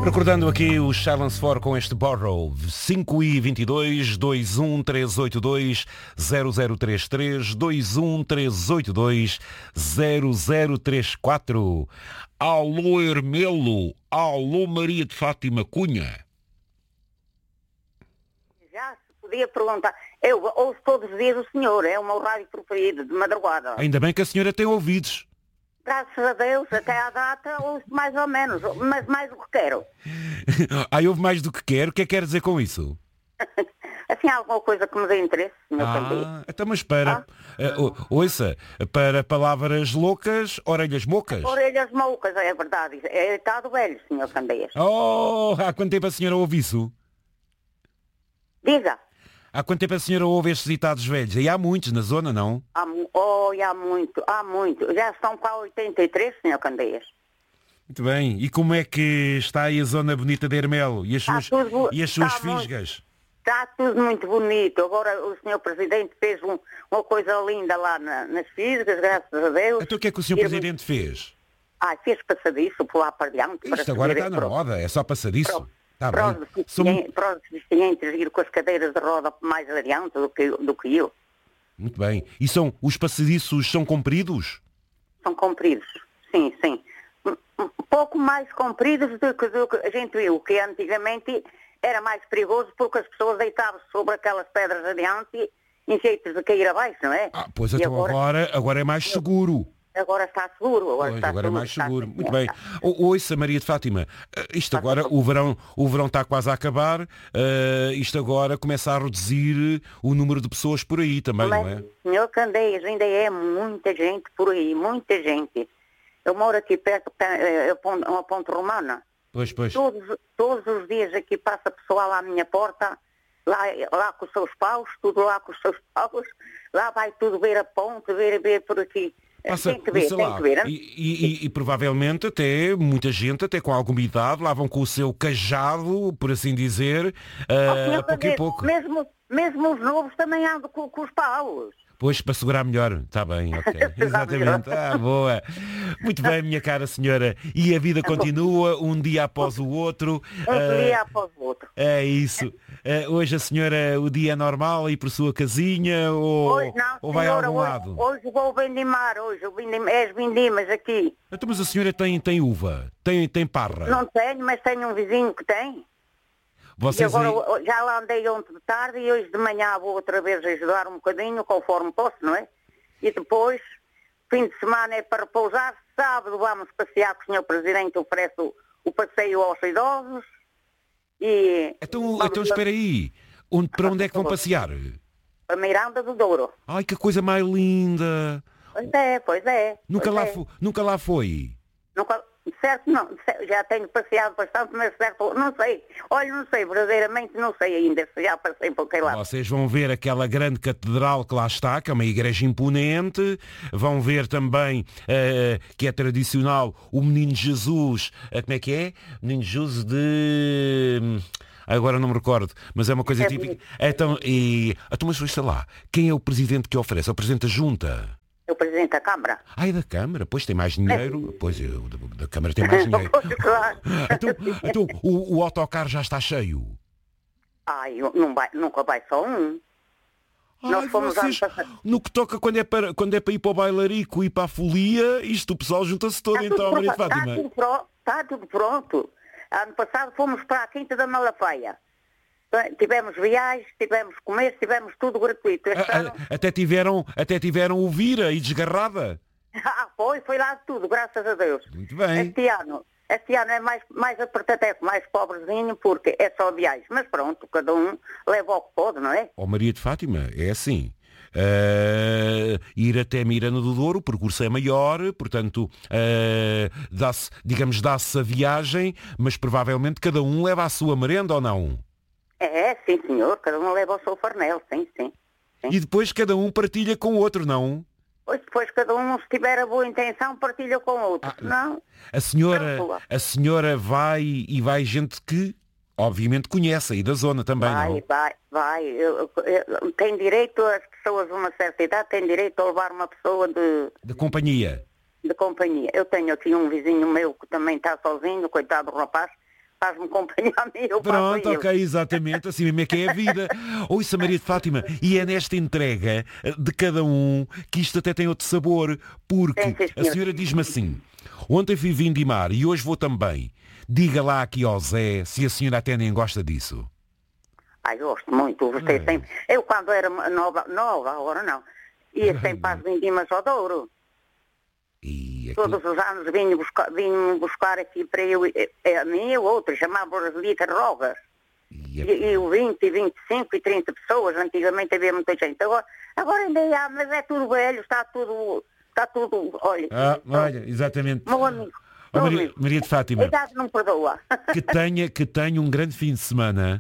Recordando aqui o Silence 4 com este Borrow, 5:22, 21382-0033, 21382-0034. Alô Hermelo, alô Maria de Fátima Cunha. Já se podia perguntar. Eu ouço todos os dias o senhor, é o meu rádio preferido, de madrugada. Ainda bem que a senhora tem ouvidos. Graças a Deus, até à data, ouço mais ou menos, mas mais do que quero. Ouve mais do que quer. O que é que quer dizer com isso? Assim, alguma coisa que me dê interesse, senhor Candeia. Então mas espera. Ouça, para palavras loucas, orelhas mocas. Orelhas moucas, é verdade. É estado velho, senhor Candeias. Oh, há quanto tempo a senhora ouve isso? Diga. Há quanto tempo a senhora ouve estes ditados velhos? Aí há muitos na zona, não? Há muito. Já estão cá 83, senhor Candeias. Muito bem. E como é que está aí a zona bonita de Hermelo? E as suas fisgas? Está tudo muito bonito. Agora o senhor Presidente fez uma coisa linda lá nas fisgas, graças a Deus. Então o que é que o senhor Presidente fez? Fez passadiço por lá para diante. Isto agora está na moda, é só passadiço. Para os deficientes ir com as cadeiras de roda mais adiante do que eu. Muito bem. E os passadiços são compridos? São compridos, sim. Um pouco mais compridos do que a gente viu, que antigamente era mais perigoso porque as pessoas deitavam-se sobre aquelas pedras adiante em jeito de cair abaixo, não é? Pois então agora é mais seguro. Agora está seguro. Agora é mais seguro. Muito bem. Ouça, Maria de Fátima, isto agora, o verão está quase a acabar, isto agora começa a reduzir o número de pessoas por aí também, não é? Senhor Candeias, ainda é muita gente por aí, muita gente. Eu moro aqui perto, uma ponte romana. Pois. Todos os dias aqui passa pessoal à minha porta, lá com os seus paus, tudo lá com os seus paus, lá vai tudo ver a ponte, ver por aqui. Tem que ver. E provavelmente até muita gente, até com alguma idade, lá vão com o seu cajado, por assim dizer, a pouco e pouco. Mesmo os novos também andam com os paus. Pois, para segurar melhor. Está bem, ok. Exatamente. Boa. Muito bem, minha cara senhora. E a vida continua, um dia após o outro. Dia após o outro. É isso. Hoje a senhora, o dia é normal, ir por sua casinha ou vai a algum lado? Hoje vou vindimar, as vindimas aqui. Então, mas a senhora tem uva? Tem parra? Não tenho, mas tenho um vizinho que tem. Vocês e agora já lá andei ontem de tarde e hoje de manhã vou outra vez ajudar um bocadinho, conforme posso, não é? E depois, fim de semana é para repousar. Sábado vamos passear, que o senhor Presidente oferece o passeio aos idosos. Então espera aí. Para onde é que vão passear? Para Miranda do Douro. Ai, que coisa mais linda. Pois é. Nunca lá foi? Certo, não. Já tenho passeado bastante, mas certo, não sei. Olha, não sei, verdadeiramente não sei ainda se já passei por aquele lado. Vocês vão ver aquela grande catedral que lá está, que é uma igreja imponente. Vão ver também, que é tradicional, o Menino Jesus. Como é que é? Menino Jesus de... Agora não me recordo, mas é uma coisa típica. Então, mas sei lá, quem é o presidente que oferece? É o presidente da Junta? O Presidente da Câmara. Da Câmara? Pois tem mais dinheiro. Pois da Câmara tem mais dinheiro. Claro. Então o autocarro já está cheio. Nunca vai só um. Nós fomos no que toca quando é para ir para o bailarico e para a folia, o pessoal junta-se todo então, Maria de Fátima. Está tudo pronto. Ano passado fomos para a Quinta da Malafaia. Tivemos viagens, tivemos comércio, tivemos tudo gratuito. Até tiveram o Vira e Desgarrada. Foi lá tudo, graças a Deus. Muito bem. Este ano é mais apertadeco, mais pobrezinho, porque é só viagens. Mas pronto, cada um leva o que pode, não é? Maria de Fátima, é assim. Ir até Miranda do Douro, o percurso é maior, portanto, dá-se a viagem, mas provavelmente cada um leva a sua merenda ou não? Sim, senhor. Cada um leva o seu farnel, sim. E depois cada um partilha com o outro, não? Pois depois cada um, se tiver a boa intenção, partilha com o outro. Não. A senhora vai gente que, obviamente, conhece aí da zona também, não? Vai. Tem direito, as pessoas de uma certa idade têm direito a levar uma pessoa de companhia. De companhia. Eu tenho aqui um vizinho meu que também está sozinho, coitado do rapaz. faz-me companhia a mim, eu Pronto, faço ok, exatamente, assim mesmo é que é a vida. Ouça, Maria de Fátima, e é nesta entrega de cada um que isto até tem outro sabor, porque Sim, a senhora diz-me assim, ontem fui vindimar e hoje vou também. Diga lá aqui ao Zé se a senhora até nem gosta disso. Ai, gosto muito, gostei sempre. Eu quando era nova, agora não, ia sempre às vindimas ao Douro. E aqui... Todos os anos vinham buscar aqui para eu, a mim e o outro, chamavam-as Lita Rogas. E o 20, e 25 e 30 pessoas, antigamente havia muita gente. Agora ainda há, mas é tudo velho, está tudo, olha. Olha, exatamente. Meu amigo. Maria de Fátima, a idade não perdoa. que tenha um grande fim de semana,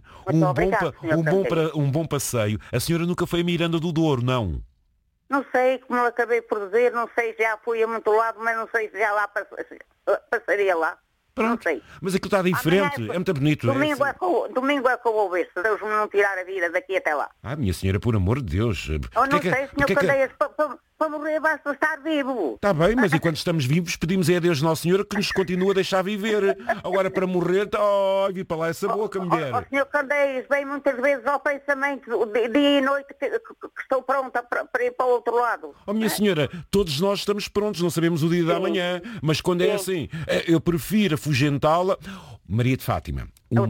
um bom passeio. A senhora nunca foi a Miranda do Douro, não? Não sei como eu acabei por dizer, não sei se já fui a muito lado, mas não sei se já lá passaria lá. Pronto, não sei. Mas aquilo está diferente, é muito bonito. Domingo é que eu vou ver, se Deus me não tirar a vida daqui até lá. Minha senhora, por amor de Deus. Eu não sei, senhor Candeias, para morrer basta estar vivo. Está bem, mas enquanto estamos vivos pedimos a Deus Nossa Senhora que nos continue a deixar viver. Agora para morrer, vi para lá essa boca, mulher. Senhor Candeias, vem muitas vezes ao pensamento, dia e noite, que estou pronta para ir para o outro lado. Minha senhora, todos nós estamos prontos, não sabemos o dia da manhã, mas quando é assim, eu prefiro afugentá-la. Maria de Fátima,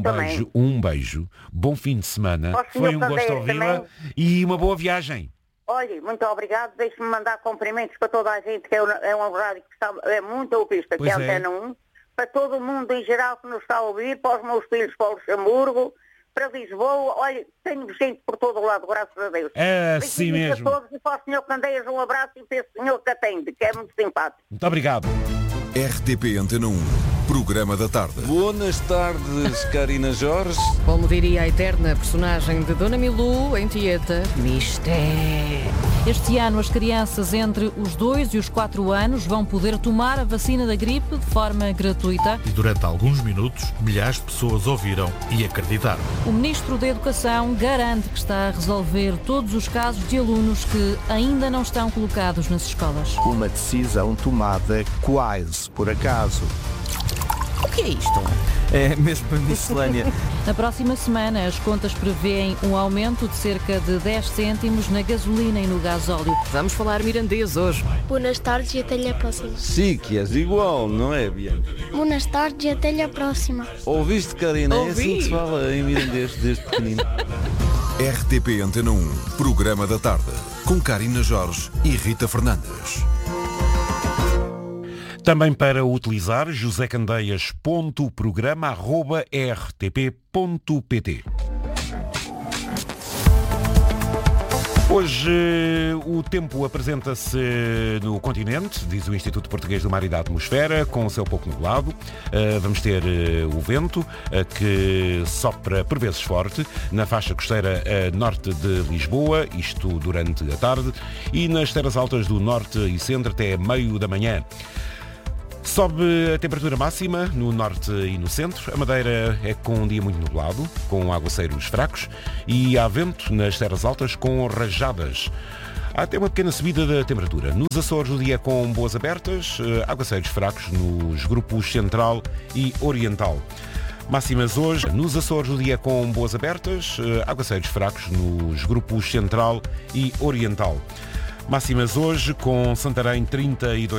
um beijo, bom fim de semana, foi um gosto ouvi-la e uma boa viagem. Olha, muito obrigado, deixe-me mandar cumprimentos para toda a gente, que é uma rádio que está, é muito ouvista, que é a Antena 1, para todo o mundo em geral que nos está a ouvir, para os meus filhos para o Luxemburgo, para Lisboa, olha, tenho gente por todo o lado, graças a Deus. É assim mesmo. A todos e para o Sr. Candeias um abraço e para esse senhor que atende, que é muito simpático. Muito obrigado. RTP Antena 1, programa da tarde. Boas tardes, Karina Jorge. Como diria a eterna personagem de Dona Milu, em Tieta, mistério. Este ano, as crianças entre os 2 e os 4 anos vão poder tomar a vacina da gripe de forma gratuita. E durante alguns minutos, milhares de pessoas ouviram e acreditaram. O Ministro da Educação garante que está a resolver todos os casos de alunos que ainda não estão colocados nas escolas. Uma decisão tomada quase por acaso. O que é isto? É mesmo a miscelânea. Na próxima semana, as contas prevêem um aumento de cerca de 10 cêntimos na gasolina e no gasóleo. Vamos falar mirandês hoje. Boas tardes e até a próxima. Sim, que és igual, não é, Bianca? Boas tardes e até a próxima. Ouviste, Karina? É assim que se fala em mirandês desde pequenino. RTP Antena 1, programa da tarde, com Karina Jorge e Rita Fernandes. Também para utilizar josecandeias.programa@rtp.pt. Hoje o tempo apresenta-se no continente, diz o Instituto Português do Mar e da Atmosfera, com o céu pouco nublado. Vamos ter o vento que sopra por vezes forte na faixa costeira norte de Lisboa, isto durante a tarde, e nas terras altas do norte e centro até meio da manhã. Sobe a temperatura máxima no norte e no centro. A Madeira é com um dia muito nublado, com aguaceiros fracos, e há vento nas terras altas com rajadas. Há até uma pequena subida da temperatura. Nos Açores o dia com boas abertas, aguaceiros fracos nos grupos central e oriental. Máximas hoje, nos Açores o dia com boas abertas, aguaceiros fracos nos grupos central e oriental. Máximas hoje com Santarém 32